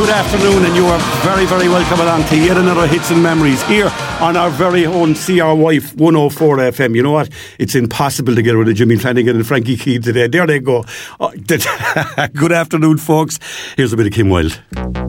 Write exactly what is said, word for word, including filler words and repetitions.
good afternoon, and you are very, very welcome along to yet another Hits and Memories here on our very own C R Y one oh four F M. You know what? It's impossible to get rid of Jimmy Flanagan and Frankie Keane today. There they go. Oh, good afternoon, folks. Here's a bit of Kim Wilde.